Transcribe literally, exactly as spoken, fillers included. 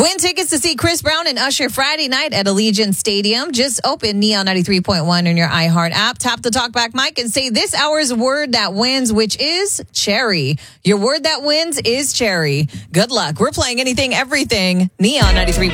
Win tickets to see Chris Brown and Usher Friday night at Allegiant Stadium. Just open Neon ninety-three point one in your iHeart app. Tap the talkback mic and say this hour's word that wins, which is cherry. Your word that wins is cherry. Good luck. We're playing anything, everything. Neon ninety-three.